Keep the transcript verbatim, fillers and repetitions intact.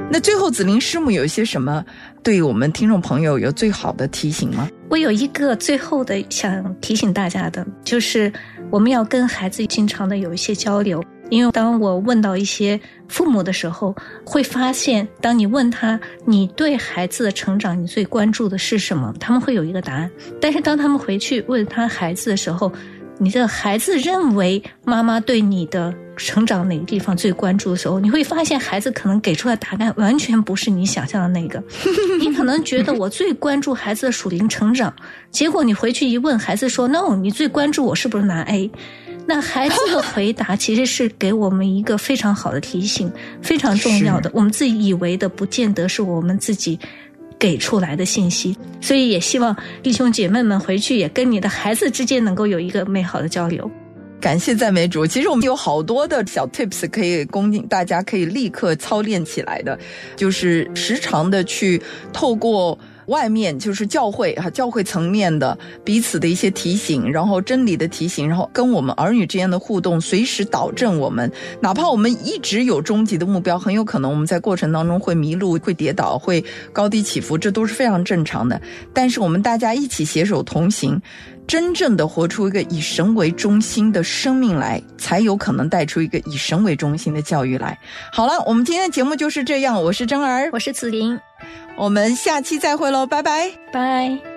那最后子玲师母有一些什么对我们听众朋友有最好的提醒吗？ 我有一个最后的想提醒大家的，就是我们要跟孩子经常的有一些交流。因为当我问到一些父母的时候，会发现当你问他你对孩子的成长你最关注的是什么，他们会有一个答案。但是当他们回去问他孩子的时候，你的孩子认为妈妈对你的成长哪个地方最关注的时候，你会发现孩子可能给出来的答案完全不是你想象的那个。你可能觉得我最关注孩子的属灵成长，结果你回去一问，孩子说 no， 你最关注我是不是拿 A。那孩子的回答其实是给我们一个非常好的提醒，非常重要的。我们自己以为的不见得是我们自己给出来的信息，所以也希望弟兄姐妹们回去也跟你的孩子之间能够有一个美好的交流。 感谢赞美主。其实我们有好多的小 tips 可以供大家可以立刻操练起来的，就是时常的去透过外面就是教会教会层面的彼此的一些提醒，然后真理的提醒，然后跟我们儿女之间的互动，随时导正我们。哪怕我们一直有终极的目标，很有可能我们在过程当中会迷路，会跌倒，会高低起伏，这都是非常正常的。但是我们大家一起携手同行，真正的活出一个以神为中心的生命来，才有可能带出一个以神为中心的教育来。好了，我们今天的节目就是这样，我是珍儿， 我是子玲， 我们下期再会咯，拜拜， 拜。